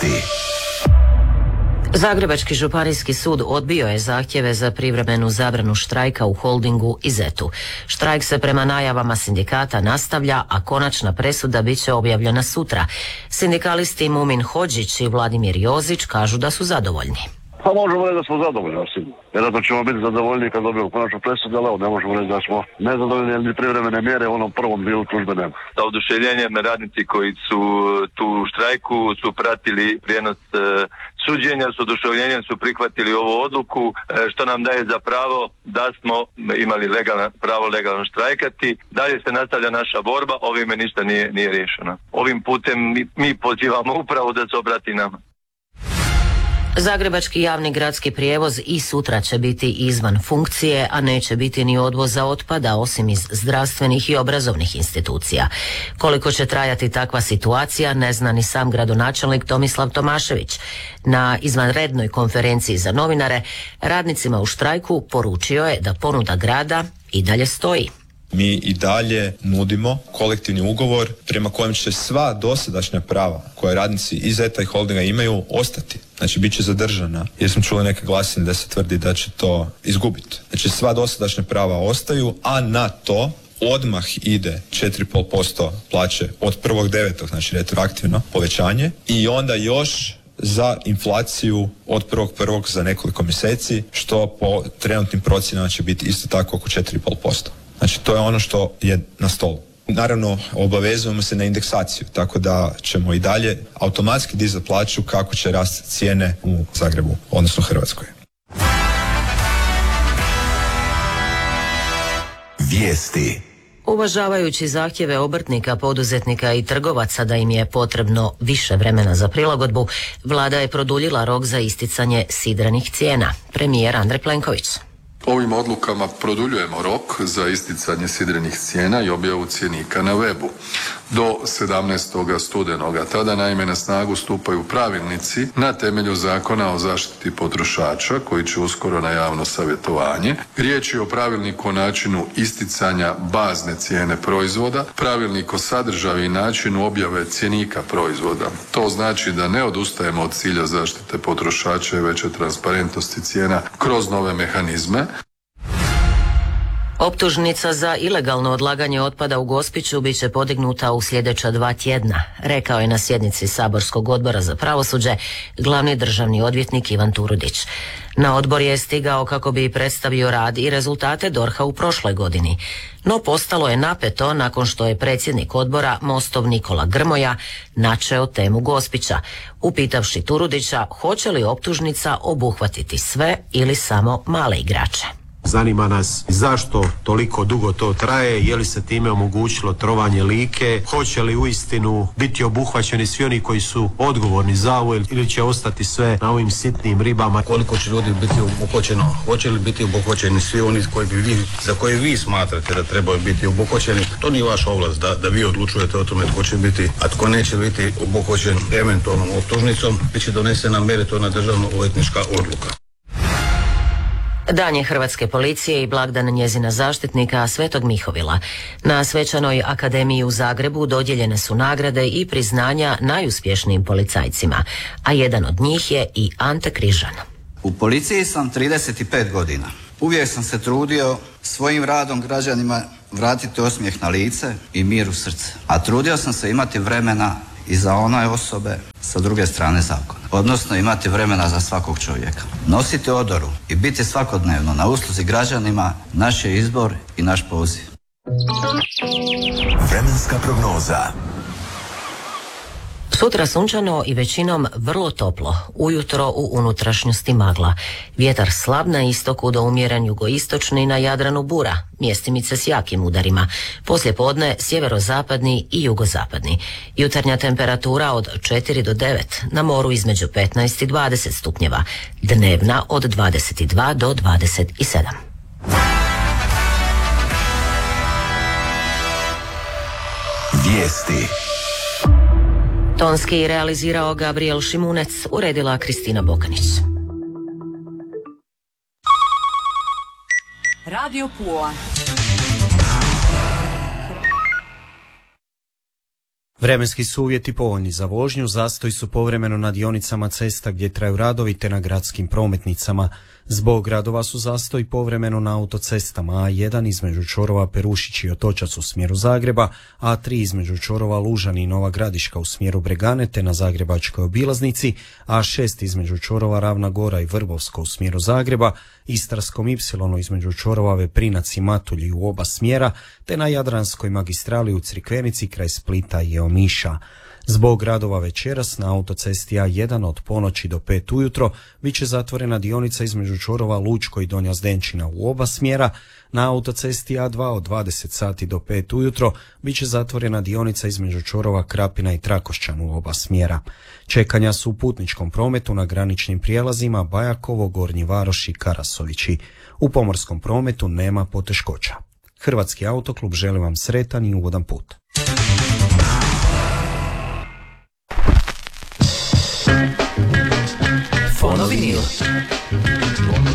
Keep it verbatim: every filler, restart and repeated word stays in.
Vijesti. Zagrebački županijski sud odbio je zahtjeve za privremenu zabranu štrajka u Holdingu i Zetu. Štrajk se prema najavama sindikata nastavlja, a konačna presuda bit će objavljena sutra. Sindikalisti Mumin Hodžić i Vladimir Jozić kažu da su zadovoljni. Pa možemo reći da smo zadovoljni, osim. Vjerojatno ćemo biti zadovoljni kad dobijemo konačnu presudu, ali ne možemo reći da smo nezadovoljni, jer ni privremene mjere u onom prvom dijelu tužbe nema. Sa oduševljenjem radnici koji su tu u štrajku su pratili prijenos e, suđenja, s oduševljenjem su prihvatili ovu odluku, e, što nam daje za pravo da smo imali legalna, pravo legalno štrajkati. Dalje se nastavlja naša borba, ovime ništa nije, nije riješeno. Ovim putem mi, mi pozivamo upravo da se obrati nama. Zagrebački javni gradski prijevoz i sutra će biti izvan funkcije, a neće biti ni odvoza otpada osim iz zdravstvenih i obrazovnih institucija. Koliko će trajati takva situacija ne zna ni sam gradonačelnik Tomislav Tomašević. Na izvanrednoj konferenciji za novinare radnicima u štrajku poručio je da ponuda grada i dalje stoji. Mi i dalje nudimo kolektivni ugovor prema kojem će sva dosadašnja prava koje radnici iz Zeta i Holdinga imaju ostati. Znači, bit će zadržana, jer smo čuli neke glasine da se tvrdi da će to izgubiti. Znači, sva dosadašnja prava ostaju, a na to odmah ide četiri i pol posto plaće od prvog devetog, znači retroaktivno povećanje, i onda još za inflaciju od prvog prvog za nekoliko mjeseci, što po trenutnim procjenama će biti isto tako oko četiri i pol posto. Znači, to je ono što je na stolu. Naravno, obavezujemo se na indeksaciju, tako da ćemo i dalje automatski dizati plaću kako će rasti cijene u Zagrebu, odnosno Hrvatskoj. Vijesti. Uvažavajući zahtjeve obrtnika, poduzetnika i trgovaca da im je potrebno više vremena za prilagodbu, vlada je produljila rok za isticanje sidranih cijena. Premijer Andrej Plenković. Ovim odlukama produljujemo rok za isticanje sidrenih cijena i objavu cjenika na webu do sedamnaestog studenoga. Tada naime na snagu stupaju pravilnici na temelju Zakona o zaštiti potrošača koji će uskoro na javno savjetovanje. Riječ je o pravilniku o načinu isticanja bazne cijene proizvoda, pravilnik o sadržaju i načinu objave cjenika proizvoda. To znači da ne odustajemo od cilja zaštite potrošača i veće transparentnosti cijena kroz nove mehanizme. Optužnica za ilegalno odlaganje otpada u Gospiću bit će podignuta u sljedeća dva tjedna, rekao je na sjednici Saborskog odbora za pravosuđe glavni državni odvjetnik Ivan Turudić. Na odbor je stigao kako bi predstavio rad i rezultate DORH-a u prošloj godini, no postalo je napeto nakon što je predsjednik odbora Mostov Nikola Grmoja načeo temu Gospića, upitavši Turudića hoće li optužnica obuhvatiti sve ili samo male igrače. Zanima nas zašto toliko dugo to traje, je li se time omogućilo trovanje Like, hoće li uistinu biti obuhvaćeni svi oni koji su odgovorni za ovo ili će ostati sve na ovim sitnim ribama. Koliko će ljudi biti obuhvaćeno, hoće li biti obuhvaćeni svi oni koji bi vi, za koje vi smatrate da trebaju biti obuhvaćeni, to nije vaša ovlast da, da vi odlučujete o tome tko će biti, a tko neće biti obuhvaćen eventualnom optužnicom, bit će donesena meritorna državno odvjetnička odluka. Dan je Hrvatske policije i blagdan njezina zaštitnika Svetog Mihovila. Na Svečanoj akademiji u Zagrebu dodijeljene su nagrade i priznanja najuspješnijim policajcima, a jedan od njih je i Ante Križan. U policiji sam trideset pet godina. Uvijek sam se trudio svojim radom građanima vratiti osmijeh na lice i mir u srce. A trudio sam se imati vremena i za one osobe sa druge strane zakona. Odnosno imati vremena za svakog čovjeka. Nositi odoru i biti svakodnevno na usluzi građanima naš je izbor i naš poziv. Vremenska prognoza. Sutra sunčano i većinom vrlo toplo, ujutro u unutrašnjosti magla. Vjetar slab na istoku do umjeren jugoistočni, na Jadranu bura, mjestimice s jakim udarima. Poslije podne sjeverozapadni i jugozapadni. Jutarnja temperatura od četiri do devet, na moru između petnaest i dvadeset stupnjeva. Dnevna od dvadeset dva do dvadeset sedam. Vijesti. Tonski realizirao Gabriel Šimunec, uredila Kristina Bokanić. Radio Pula. Vremenski su uvjeti povoljni za vožnju, zastoji su povremeno na dionicama cesta gdje traju radovi te na gradskim prometnicama. Zbog radova su zastoji povremeno na autocestama A jedan između čvorova Perušić i Otočac u smjeru Zagreba, A tri između čvorova Lužani i Nova Gradiška u smjeru Bregane te na Zagrebačkoj obilaznici, A šest između čvorova Ravna Gora i Vrbovsko u smjeru Zagreba, Istarskom Ipsilonu između čvorova Veprinac i Matulji u oba smjera te na Jadranskoj magistrali u Crikvenici kraj Splita i Omiša. Zbog radova večeras na autocesti A jedan od ponoći do pet ujutro bit će zatvorena dionica između čvorova Lučko i Donja Zdenčina u oba smjera. Na autocesti A dva od dvadeset sati do pet ujutro bit će zatvorena dionica između čvorova Krapina i Trakošćan u oba smjera. Čekanja su u putničkom prometu na graničnim prijelazima Bajakovo, Gornji Varoš i Karasovići. U pomorskom prometu nema poteškoća. Hrvatski autoklub želi vam sretan i ugodan put. Fonovinil.